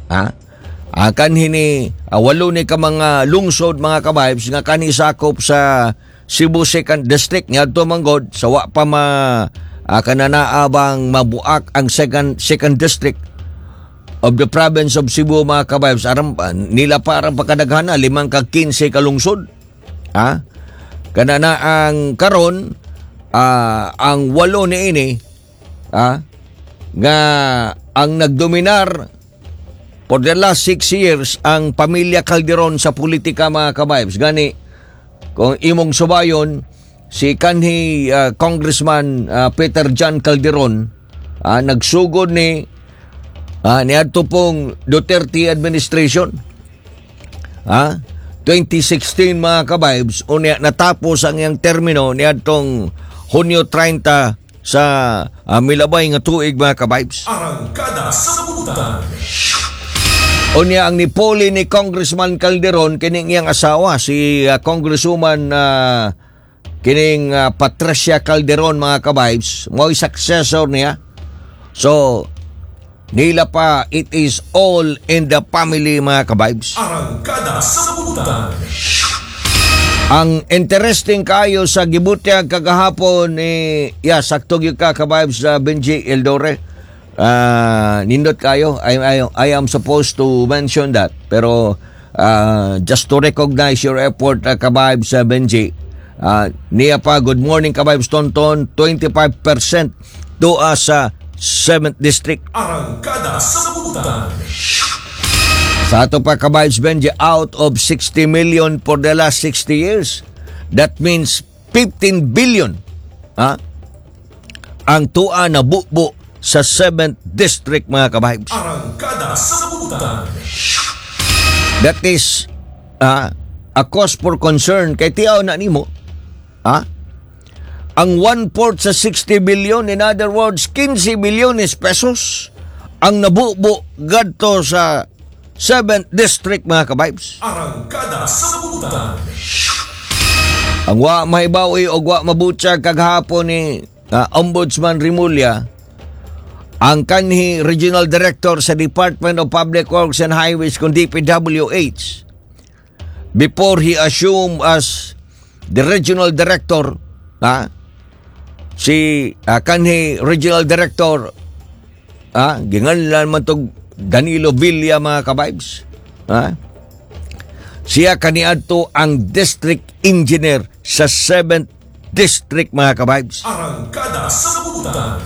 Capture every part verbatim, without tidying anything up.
Ha? Ah, kanhini uh, walo ni ka mga lungsod mga kabibes nga kani sakop sa Cebu second District nga to manggod sa wa pa ma uh, kananaabang mabuak ang second second District of the province of Cebu mga kabibes. Aram nila parang pagkadaghana limang ka kinse ka lungsod. Ha? Kanana ang karon uh, ang walo ni ini ha? Nga ang nagdominar for the last six years ang pamilya Calderon sa politika mga kabibes. Gani, kung imong subayon, si kanhi uh, Congressman uh, Peter John Calderon, uh, nagsugod ni uh, niadto pong Duterte administration. Uh, twenty sixteen mga kabibes, unya natapos ang iyang termino niadtong Hunyo thirty sa uh, milabay nga tuig mga kabibes. Arangkada sa Butan. Unya ang nipoli ni Congressman Calderon kining iyang asawa si uh, Congresswoman uh, kining uh, Patricia Calderon mga kabibes, mo'y successor niya. So nila pa, it is all in the family mga kabibes. Arangkada sa Butan. Ang interesting kayo sa gibutyag kagahapon ni eh, yeah, sakto gyud ka kabibes sa uh, Benji Eldore. Uh, nindot kayo. I, I, I am supposed to mention that. Pero uh, just to recognize your effort uh, kabibes sa uh, Benji. Uh, niya pa, good morning kabibes Tonton. twenty-five percent doa sa seventh District. Arangkada sa Butan. Sa ato pa kabibes Benji, out of sixty million for the last sixty years. That means fifteen billion. Ha? Ang tua na bubo sa seventh District mga kabibes. Arangkada sa Butan. That is uh, a cause for concern. Kay tiyaw na nimo, ha? Ang one-fourth sa sixty billion, in other words, fifteen bilyones pesos ang nabubo gadto sa seventh District mga kabibes. Arangkada sa Butan. Ang wa maibawi o wa mabutyag kagahapon ni uh, Ombudsman Rimulya, ang kanhi Regional Director sa Department of Public Works and Highways kung D P W H, before he assumed as the Regional Director, ha, si uh, kanhi Regional Director, ha, ginganlan man tog Danilo Villa mga kabibes, ha, siya kaniadto ang District Engineer sa seventh District mga kabibes. Arangkada sa Butan.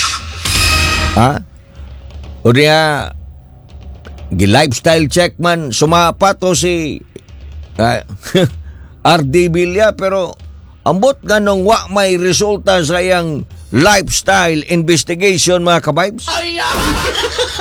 Ha? O niya, gi-lifestyle check man, sumapato si uh, R D Villa, pero ambot nga nung wa may resulta sa iyang lifestyle investigation mga kabibes.